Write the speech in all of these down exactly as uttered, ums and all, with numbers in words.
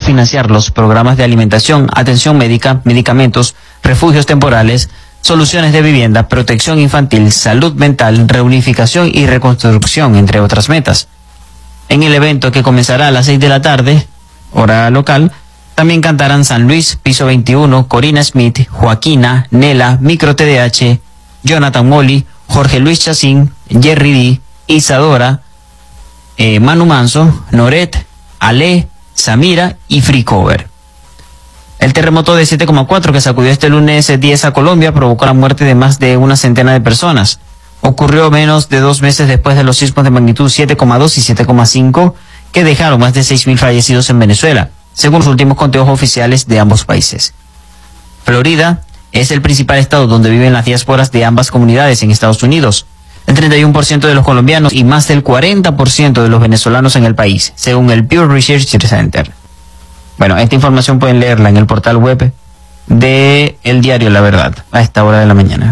financiar los programas de alimentación, atención médica, medicamentos, refugios temporales, soluciones de vivienda, protección infantil, salud mental, reunificación y reconstrucción, entre otras metas. En el evento, que comenzará a las seis de la tarde, hora local, también cantarán San Luis, Piso veintiuno, Corina Smith, Joaquina, Nela, Micro T D H, Jonathan Molly, Jorge Luis Chacín, Jerry D, Isadora, eh, Manu Manso, Noret, Ale, Samira y Free Cover. El terremoto de siete coma cuatro que sacudió este lunes diez a Colombia provocó la muerte de más de una centena de personas. Ocurrió menos de dos meses después de los sismos de magnitud siete coma dos y siete coma cinco que dejaron más de seis mil fallecidos en Venezuela, según los últimos conteos oficiales de ambos países. Florida es el principal estado donde viven las diásporas de ambas comunidades en Estados Unidos. El treinta y uno por ciento de los colombianos y más del cuarenta por ciento de los venezolanos en el país, según el Pew Research Center. Bueno, esta información pueden leerla en el portal web de El Diario La Verdad, a esta hora de la mañana.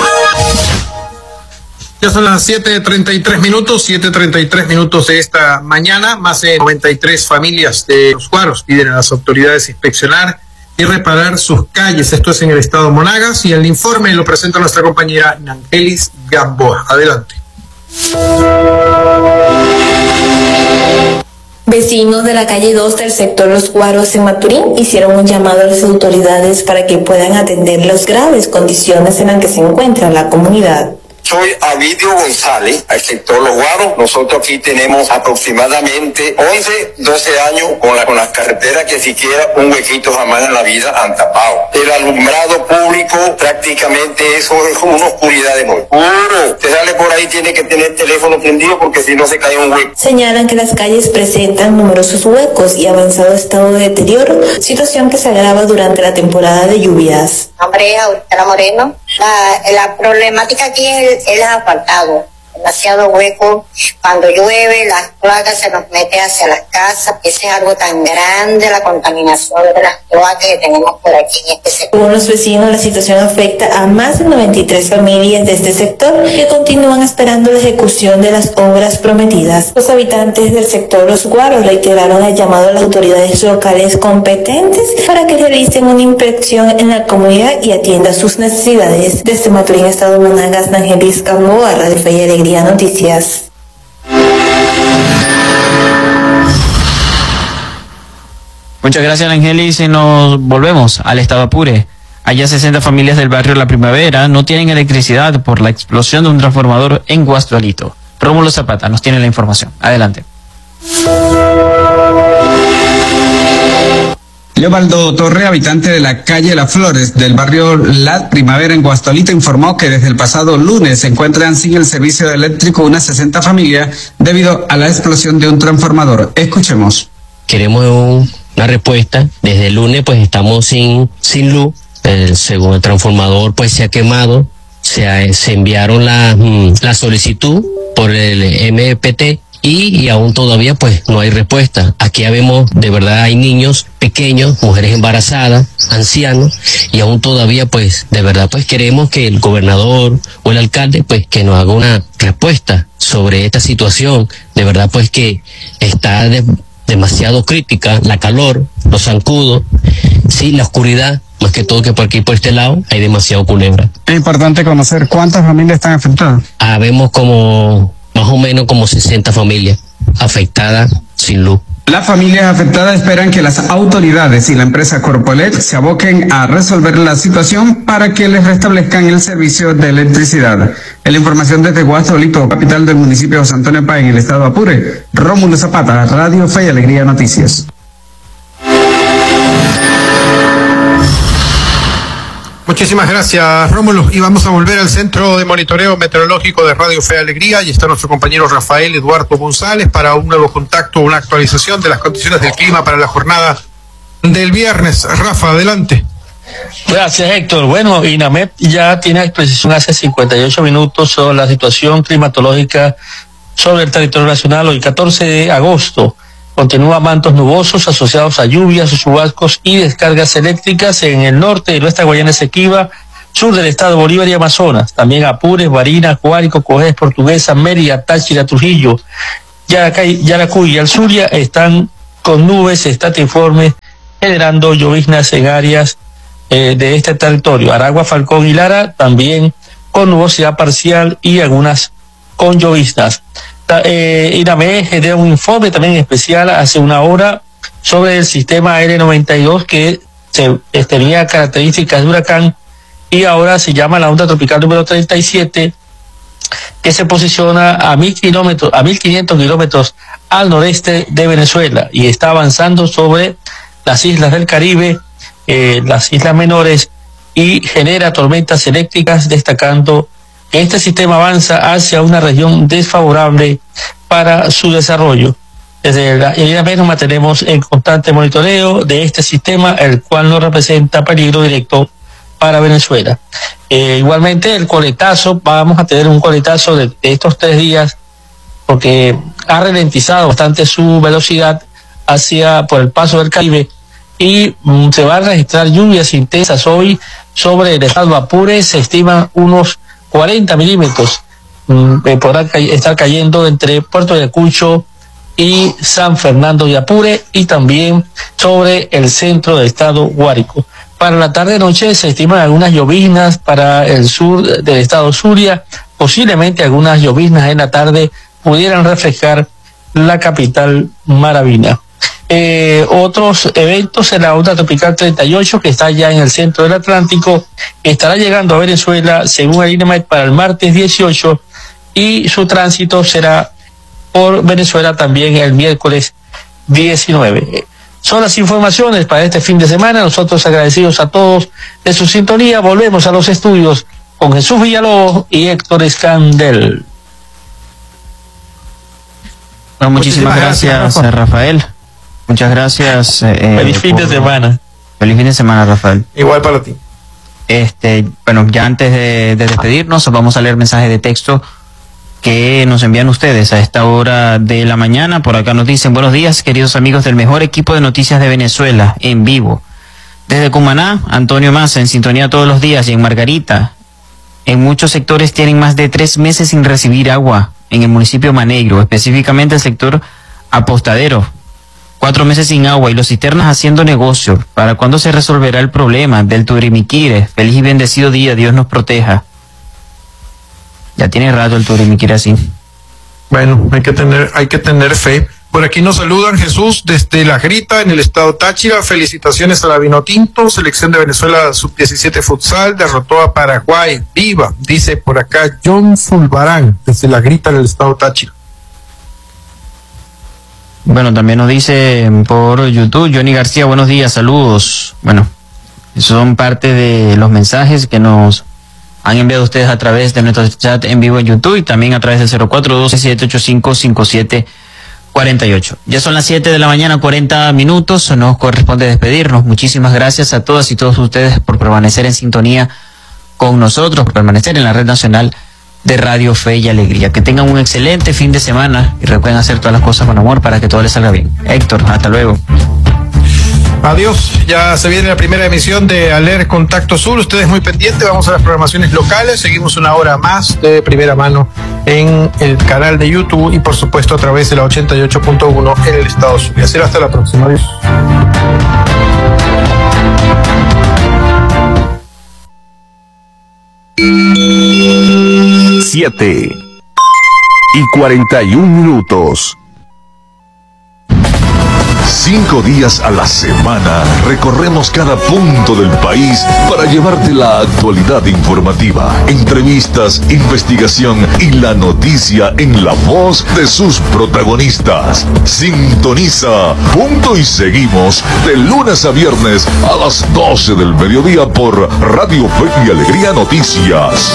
Ya son las siete treinta y tres minutos, siete treinta y tres minutos de esta mañana. Más de noventa y tres familias de Los Guaros piden a las autoridades inspeccionar y reparar sus calles. Esto es en el estado Monagas y el informe lo presenta nuestra compañera Nangelis Gamboa. Adelante. Vecinos de la calle dos del sector Los Guaros en Maturín hicieron un llamado a las autoridades para que puedan atender las graves condiciones en las que se encuentra la comunidad. Soy Avidio González, al sector Los Guaros. Nosotros aquí tenemos aproximadamente once, doce años con, la, con las carreteras que siquiera un huequito jamás en la vida han tapado. El alumbrado público prácticamente eso es una oscuridad de noche. Puro. Usted sale por ahí, tiene que tener teléfono prendido porque si no se cae un hueco. Señalan que las calles presentan numerosos huecos y avanzado estado de deterioro, situación que se agrava durante la temporada de lluvias. Nombre es Aurora Moreno. La, la problemática aquí es el asfaltado, demasiado hueco. Cuando llueve, las cloacas se nos mete hacia las casas. Ese es algo tan grande, la contaminación de las cloacas que tenemos por aquí en este sector. Según los vecinos, la situación afecta a más de noventa y tres familias de este sector que continúan esperando la ejecución de las obras prometidas. Los habitantes del sector Los Guaros reiteraron el llamado a las autoridades locales competentes para que realicen una inspección en la comunidad y atiendan sus necesidades. Desde Maturín, estado Monagas, Nangelis Gamboa, Radio Fe y Alegría Noticias. Muchas gracias, Angelis, y nos volvemos al estado Apure. Allá sesenta familias del barrio La Primavera no tienen electricidad por la explosión de un transformador en Guastualito. Rómulo Zapata nos tiene la información. Adelante. Leobaldo Torre, habitante de la calle Las Flores del barrio La Primavera en Guastualito, informó que desde el pasado lunes se encuentran sin el servicio eléctrico unas sesenta familias debido a la explosión de un transformador. Escuchemos. Queremos un, una respuesta. Desde el lunes pues estamos sin sin luz. El segundo el transformador pues se ha quemado. Se, se enviaron la, la solicitud por el M P T. Y, y aún todavía pues no hay respuesta. Aquí ya vemos, de verdad hay niños pequeños, mujeres embarazadas, ancianos, y aún todavía pues de verdad pues queremos que el gobernador o el alcalde pues que nos haga una respuesta sobre esta situación. De verdad pues que está de, demasiado crítica, la calor, los zancudos, sí, la oscuridad, más que todo que por aquí por este lado hay demasiado culebra. Es importante conocer cuántas familias están afectadas. Ah, vemos como más o menos como sesenta familias afectadas sin luz. Las familias afectadas esperan que las autoridades y la empresa Corpoelec se aboquen a resolver la situación para que les restablezcan el servicio de electricidad. En la información desde Guastualito, capital del municipio de José Antonio Páez, en el estado Apure, Rómulo Zapata, Radio Fe y Alegría Noticias. Muchísimas gracias, Rómulo. Y vamos a volver al Centro de Monitoreo Meteorológico de Radio Fe y Alegría. Y está nuestro compañero Rafael Eduardo González para un nuevo contacto, una actualización de las condiciones del clima para la jornada del viernes. Rafa, adelante. Gracias, Héctor. Bueno, INAMET ya tiene exposición hace cincuenta y ocho minutos sobre la situación climatológica sobre el territorio nacional. Hoy, catorce de agosto, continúa mantos nubosos asociados a lluvias, chubascos y descargas eléctricas en el norte de nuestra Guayana Esequiba, sur del estado Bolívar y Amazonas. También Apures, Barinas, Guárico, Cogés, Portuguesa, Mérida, Táchira, Trujillo, Yaracuy, Yaracuy y Alzuria están con nubes estatiformes, generando lloviznas en áreas eh, de este territorio. Aragua, Falcón y Lara también con nubosidad parcial y algunas con lloviznas. Eh, INAME dio un informe también especial hace una hora sobre el sistema L noventa y dos que se, eh, tenía características de huracán y ahora se llama la onda tropical número treinta y siete, que se posiciona a mil kilómetros, a mil quinientos kilómetros al noreste de Venezuela y está avanzando sobre las islas del Caribe, eh, las islas menores, y genera tormentas eléctricas, destacando que este sistema avanza hacia una región desfavorable para su desarrollo. Desde la INAME nos mantenemos en constante monitoreo de este sistema, el cual no representa peligro directo para Venezuela. Eh, igualmente el coletazo, vamos a tener un coletazo de, de estos tres días, porque ha ralentizado bastante su velocidad hacia por el paso del Caribe y mm, se van a registrar lluvias intensas hoy sobre el estado Apure. Se estiman unos cuarenta milímetros, mm, eh, podrán ca estar cayendo entre Puerto Ayacucho y San Fernando de Apure y también sobre el centro del estado Guárico. Para la tarde-noche se estiman algunas lloviznas para el sur del estado Zulia, posiblemente algunas lloviznas en la tarde pudieran reflejar la capital Maravina. Eh, otros eventos en la onda tropical treinta y ocho, que está ya en el centro del Atlántico, estará llegando a Venezuela según el INAMET para el martes dieciocho y su tránsito será por Venezuela también el miércoles diecinueve. Son las informaciones para este fin de semana. Nosotros agradecidos a todos de su sintonía. Volvemos a los estudios con Jesús Villalobos y Héctor Escandel. Bueno, muchísimas, muchísimas gracias, gracias Rafael. Muchas gracias. Eh, Feliz fin de semana. Feliz fin de semana, Rafael. Igual para ti. Este, bueno, ya antes de, de despedirnos, vamos a leer mensajes de texto que nos envían ustedes a esta hora de la mañana. Por acá nos dicen: buenos días, queridos amigos del mejor equipo de noticias de Venezuela, en vivo. Desde Cumaná, Antonio Massa, en sintonía todos los días, y en Margarita. En muchos sectores tienen más de tres meses sin recibir agua, en el municipio Manegro, específicamente el sector Apostadero. Cuatro meses sin agua y los cisternas haciendo negocio. ¿Para cuándo se resolverá el problema del Turimiquire? Feliz y bendecido día, Dios nos proteja. Ya tiene rato el Turimiquire así. Bueno, hay que tener, hay que tener fe. Por aquí nos saludan Jesús desde La Grita, en el estado Táchira. Felicitaciones a la Vinotinto, selección de Venezuela sub diecisiete futsal, derrotó a Paraguay. Viva, dice por acá John Fulbarán, desde La Grita, en el estado Táchira. Bueno, también nos dice por YouTube Johnny García: buenos días, saludos. Bueno, son parte de los mensajes que nos han enviado ustedes a través de nuestro chat en vivo en YouTube y también a través del cero cuatro doce, siete ocho cinco, cinco siete cuatro ocho. Ya son las siete de la mañana, cuarenta minutos, nos corresponde despedirnos. Muchísimas gracias a todas y todos ustedes por permanecer en sintonía con nosotros, por permanecer en la red nacional de Radio Fe y Alegría. Que tengan un excelente fin de semana y recuerden hacer todas las cosas con amor para que todo les salga bien. Héctor, hasta luego. Adiós, ya se viene la primera emisión de Aler Contacto Sur. Ustedes muy pendientes, vamos a las programaciones locales. Seguimos una hora más de primera mano en el canal de YouTube y por supuesto a través de la ochenta y ocho punto uno en el estado Zulia. Será hasta la próxima. Adiós. Siete y cuarenta y un minutos. Cinco días a la semana recorremos cada punto del país para llevarte la actualidad informativa, entrevistas, investigación y la noticia en la voz de sus protagonistas. Sintoniza Punto y Seguimos de lunes a viernes a las doce del mediodía por Radio Fe y Alegría Noticias.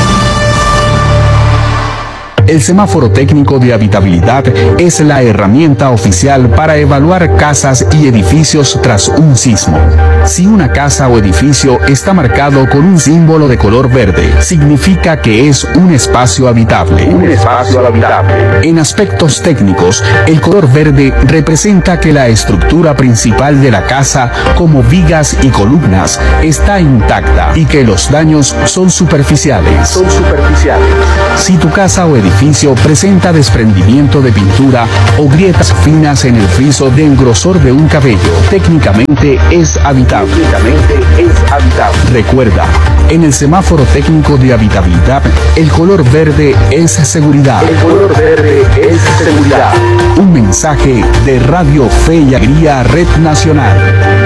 El semáforo técnico de habitabilidad es la herramienta oficial para evaluar casas y edificios tras un sismo. Si una casa o edificio está marcado con un símbolo de color verde, significa que es un espacio habitable. Un espacio habitable. En aspectos técnicos, el color verde representa que la estructura principal de la casa, como vigas y columnas, está intacta y que los daños son superficiales. Son superficiales. Si tu casa o edificio presenta desprendimiento de pintura o grietas finas en el friso del grosor de un cabello, técnicamente es habitable. Técnicamente es habitable. Recuerda, en el semáforo técnico de habitabilidad, el color verde es seguridad. El color verde es seguridad. Un mensaje de Radio Fe y Alegría Red Nacional.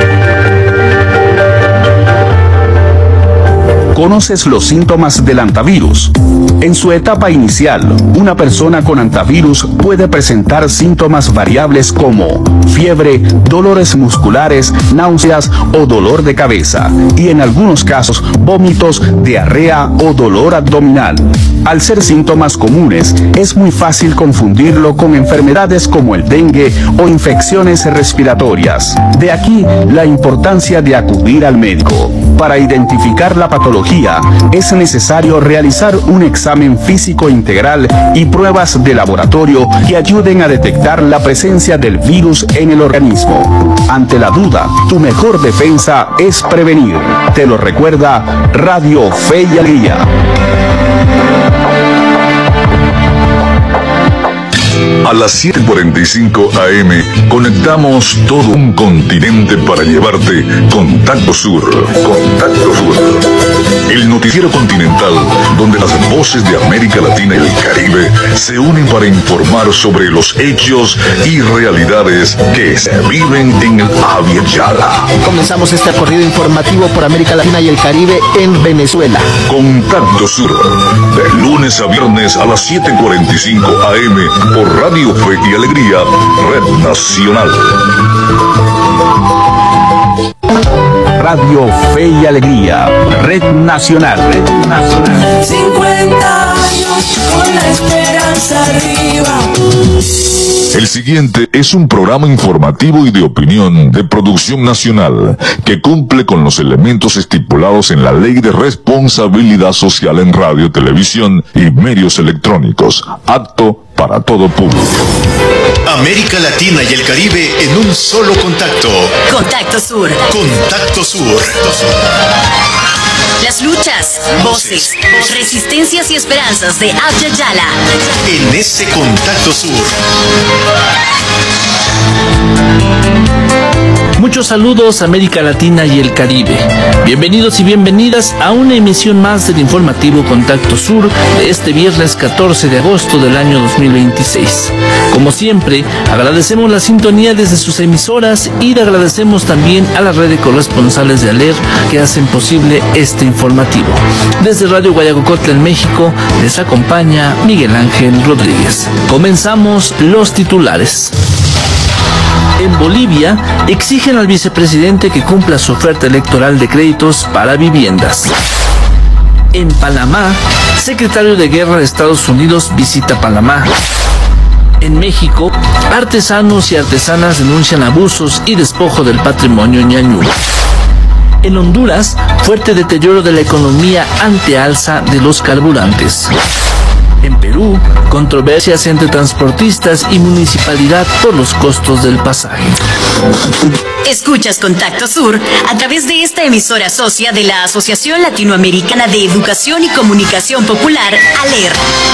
¿Conoces los síntomas del antivirus? En su etapa inicial, una persona con antivirus puede presentar síntomas variables como fiebre, dolores musculares, náuseas o dolor de cabeza, y en algunos casos vómitos, diarrea o dolor abdominal. Al ser síntomas comunes, es muy fácil confundirlo con enfermedades como el dengue o infecciones respiratorias. De aquí la importancia de acudir al médico. Para identificar la patología, es necesario realizar un examen físico integral y pruebas de laboratorio que ayuden a detectar la presencia del virus en el organismo. Ante la duda, tu mejor defensa es prevenir. Te lo recuerda Radio Fe y Alegría. A las siete cuarenta y cinco A M conectamos todo un continente para llevarte Contacto Sur. Contacto Sur. El noticiero continental donde las voces de América Latina y el Caribe se unen para informar sobre los hechos y realidades que se viven en el Abya Yala. Comenzamos este recorrido informativo por América Latina y el Caribe en Venezuela. Contacto Sur, de lunes a viernes a las siete cuarenta y cinco A M por Radio Fe y Alegría, Red Nacional. Radio Fe y Alegría, Red Nacional. Red Nacional. cincuenta años con la esperanza arriba. El siguiente es un programa informativo y de opinión de producción nacional que cumple con los elementos estipulados en la Ley de Responsabilidad Social en Radio, Televisión y Medios Electrónicos, apto para todo público. América Latina y el Caribe en un solo contacto. Contacto Sur. Contacto Sur. Las luchas, voces, resistencias y esperanzas de Abya Yala. En ese Contacto Sur. Muchos saludos, América Latina y el Caribe. Bienvenidos y bienvenidas a una emisión más del informativo Contacto Sur de este viernes catorce de agosto del año dos mil veintiséis. Como siempre, agradecemos la sintonía desde sus emisoras y le agradecemos también a la red de corresponsales de ALER que hacen posible este informativo. Desde Radio Guayacocotla en México les acompaña Miguel Ángel Rodríguez. Comenzamos los titulares. En Bolivia, exigen al vicepresidente que cumpla su oferta electoral de créditos para viviendas. En Panamá, secretario de Guerra de Estados Unidos visita Panamá. En México, artesanos y artesanas denuncian abusos y despojo del patrimonio ñañú. En Honduras, fuerte deterioro de la economía ante alza de los carburantes. En Perú, controversias entre transportistas y municipalidad por los costos del pasaje. Escuchas Contacto Sur a través de esta emisora socia de la Asociación Latinoamericana de Educación y Comunicación Popular, ALER.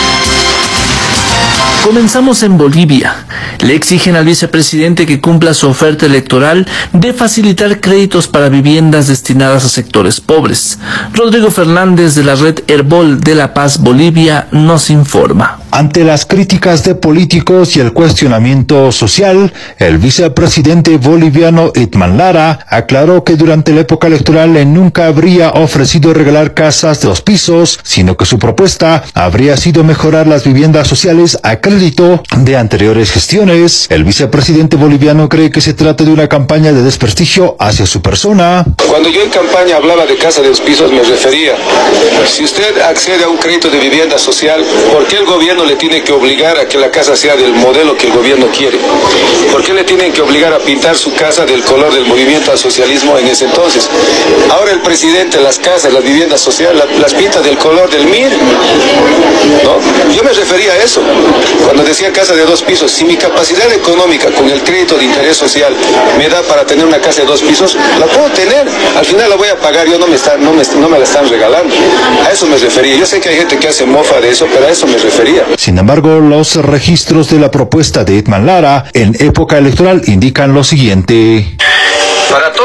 Comenzamos en Bolivia. Le exigen al vicepresidente que cumpla su oferta electoral de facilitar créditos para viviendas destinadas a sectores pobres. Rodrigo Fernández de la red Herbol de La Paz, Bolivia, nos informa. Ante las críticas de políticos y el cuestionamiento social, el vicepresidente boliviano Itman Lara aclaró que durante la época electoral él nunca habría ofrecido regalar casas de dos pisos, sino que su propuesta habría sido mejorar las viviendas sociales a crédito de anteriores gestiones electorales. El vicepresidente boliviano cree que se trata de una campaña de desprestigio hacia su persona. Cuando yo en campaña hablaba de casa de dos pisos me refería, si usted accede a un crédito de vivienda social, ¿por qué el gobierno le tiene que obligar a que la casa sea del modelo que el gobierno quiere? ¿Por qué le tienen que obligar a pintar su casa del color del movimiento al socialismo en ese entonces? Ahora el presidente, las casas, las viviendas sociales, las pinta del color del M I R, ¿no? Yo me refería a eso, cuando decía casa de dos pisos. Si mi capacidad económica con el crédito de interés social me da para tener una casa de dos pisos, la puedo tener, al final la voy a pagar, yo no me, está, no me, no me la están regalando. A eso me refería. Yo sé que hay gente que hace mofa de eso, pero a eso me refería. Sin embargo, los registros de la propuesta de Edman Lara en época electoral indican lo siguiente. Para